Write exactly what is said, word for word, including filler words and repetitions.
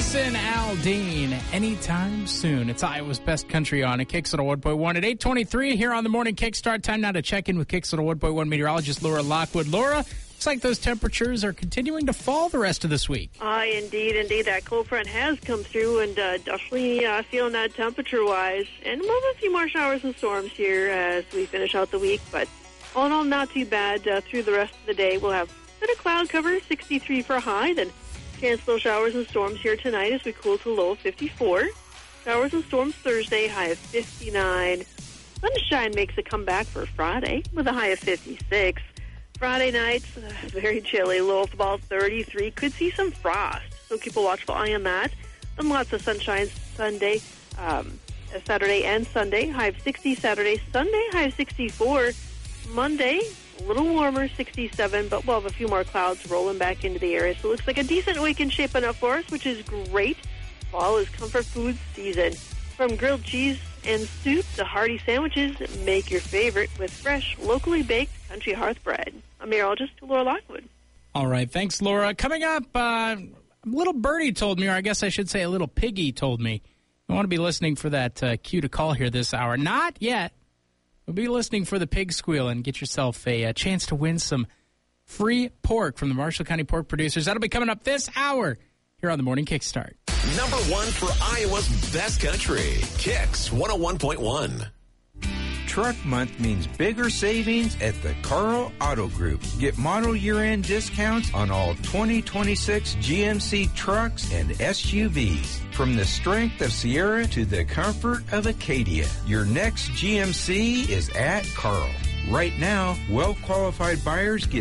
Jason Aldean, anytime soon. It's Iowa's best country on it. Kicks at one point one at eight twenty-three here on the morning kickstart. Time now to check in with Kicks at one point one meteorologist Laura Lockwood. Laura, looks like those temperatures are continuing to fall the rest of this week. Uh, indeed, indeed. That cold front has come through and uh, definitely uh, feeling that temperature-wise. And we'll have a few more showers and storms here as we finish out the week. But all in all, not too bad uh, through the rest of the day. We'll have a bit of cloud cover, sixty-three for a high, then chance little showers and storms here tonight as we cool to a low of fifty-four. Showers and storms Thursday, high of fifty-nine. Sunshine makes a comeback for Friday with a high of fifty-six. Friday nights, uh, very chilly, low of about thirty-three. Could see some frost, so keep a watchful eye on that. And lots of sunshine Sunday, um, Saturday and Sunday, high of sixty. Saturday, Sunday, high of sixty-four. Monday, a little warmer, sixty-seven, but we'll have a few more clouds rolling back into the area. So it looks like a decent weekend shaping up for us, which is great. Fall is comfort food season. From grilled cheese and soup to hearty sandwiches, make your favorite with fresh, locally baked country hearth bread. I'm meteorologist Laura Lockwood. All right, thanks, Laura. Coming up, uh, a little birdie told me, or I guess I should say a little piggy told me. I want to be listening for that uh, cue to call here this hour. Not yet. We'll be listening for the pig squeal and get yourself a, a chance to win some free pork from the Marshall County Pork Producers. That'll be coming up this hour here on the Morning Kickstart. Number one for Iowa's best country. Kicks one oh one point one. Truck Month means bigger savings at the Carl Auto Group. Get model year-end discounts on all twenty twenty-six G M C trucks and S U Vs. From the strength of Sierra to the comfort of Acadia, your next G M C is at Carl. Right now, well-qualified buyers get